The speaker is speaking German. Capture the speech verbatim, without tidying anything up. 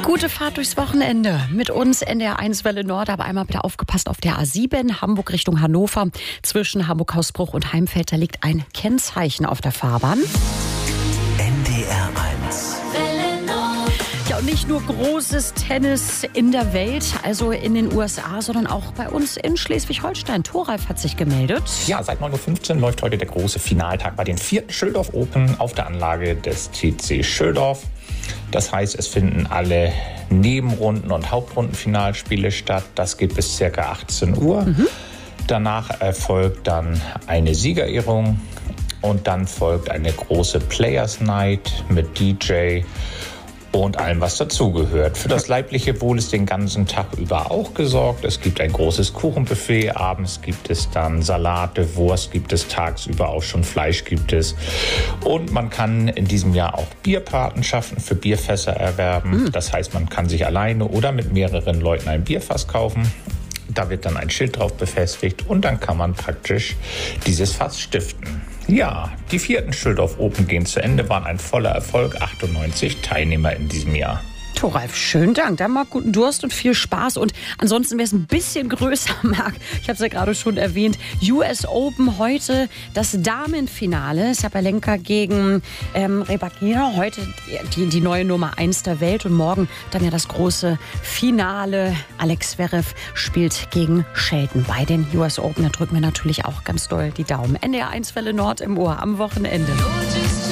Gute Fahrt durchs Wochenende mit uns N D R eins Welle Nord, aber einmal bitte aufgepasst auf der A sieben, Hamburg Richtung Hannover. Zwischen Hamburg-Hausbruch und Heimfeld, da liegt ein Kennzeichen auf der Fahrbahn. N D R eins. Ja, und nicht nur großes Tennis in der Welt, also in den U S A, sondern auch bei uns in Schleswig-Holstein. Thoralf hat sich gemeldet. Ja, seit neun Uhr fünfzehn läuft heute der große Finaltag bei den vierten Schüldorf Open auf der Anlage des T C Schüldorf. Das heißt, es finden alle Nebenrunden- und Hauptrundenfinalspiele statt. Das geht bis ca. achtzehn Uhr. Mhm. Danach erfolgt dann eine Siegerehrung und dann folgt eine große Players Night mit D J und allem, was dazugehört. Für das leibliche Wohl ist den ganzen Tag über auch gesorgt. Es gibt ein großes Kuchenbuffet. Abends gibt es dann Salate, Wurst gibt es tagsüber auch schon, Fleisch gibt es. Und man kann in diesem Jahr auch Bierpatenschaften für Bierfässer erwerben. Mhm. Das heißt, man kann sich alleine oder mit mehreren Leuten ein Bierfass kaufen. Da wird dann ein Schild drauf befestigt und dann kann man praktisch dieses Fass stiften. Ja, die vierten Schüldorf Open gehen zu Ende, waren ein voller Erfolg, achtundneunzig Teilnehmer in diesem Jahr. Thoralf, schönen Dank. Dann mal guten Durst und viel Spaß. Und ansonsten, wer es ein bisschen größer mag, ich habe es ja gerade schon erwähnt, U S Open heute das Damenfinale. Sabalenka gegen ähm, Rybakina. Heute die, die neue Nummer eins der Welt. Und morgen dann ja das große Finale. Alex Zverev spielt gegen Shelton bei den U S Open. Da drücken wir natürlich auch ganz doll die Daumen. N D R eins Welle Nord im Ohr am Wochenende.